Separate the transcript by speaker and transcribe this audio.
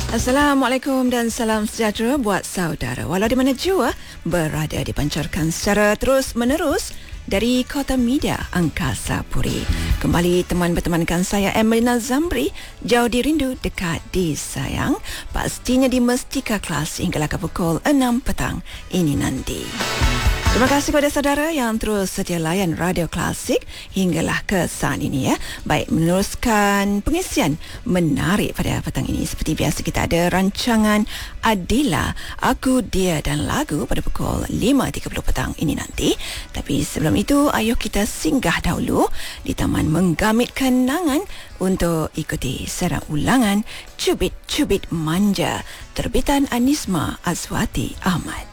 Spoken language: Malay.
Speaker 1: Assalamualaikum dan salam sejahtera buat saudara. Walau di mana jua berada, dipancarkan secara terus-menerus dari Kota Media Angkasa Puri. Kembali teman bertemankan saya Emelina Zamri, jauh di rindu dekat di sayang, pastinya di Mestika Kelas hinggalah ke pukul 6 petang ini nanti. Terima kasih kepada saudara yang terus setia layan Radio Klasik hinggalah ke saat ini ya. Baik, meneruskan pengisian menarik pada petang ini. Seperti biasa kita ada rancangan Adila, Aku, Dia dan Lagu pada pukul 5.30 petang ini nanti. Tapi sebelum itu, ayo kita singgah dahulu di Taman Menggamit Kenangan untuk ikuti serang ulangan Cubit-Cubit Manja terbitan Anisma Azwati Ahmad.